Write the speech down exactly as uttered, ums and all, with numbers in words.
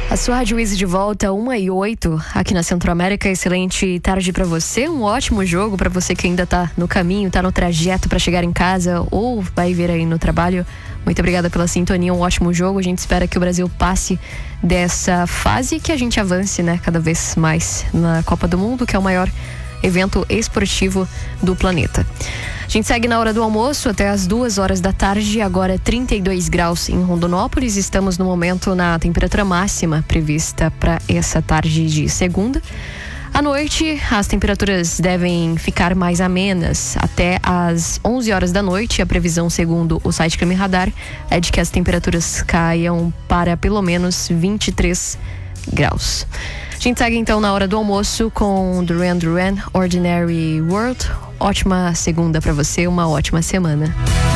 A sua Rádio Easy de volta, uma e oito, aqui na Centro-América. Excelente tarde pra você, um ótimo jogo pra você que ainda tá no caminho, tá no trajeto pra chegar em casa ou vai vir aí no trabalho. Muito obrigada pela sintonia, um ótimo jogo. A gente espera que o Brasil passe dessa fase e que a gente avance, né, cada vez mais na Copa do Mundo, que é o maior evento esportivo do planeta. A gente segue na hora do almoço até as duas horas da tarde, agora trinta e dois graus em Rondonópolis. Estamos no momento na temperatura máxima prevista para essa tarde de segunda. À noite, as temperaturas devem ficar mais amenas até às onze horas da noite. A previsão, segundo o site Clima Radar, é de que as temperaturas caiam para pelo menos vinte e três graus. A gente segue então na hora do almoço com Duran Duran, Ordinary World. Ótima segunda para você, uma ótima semana.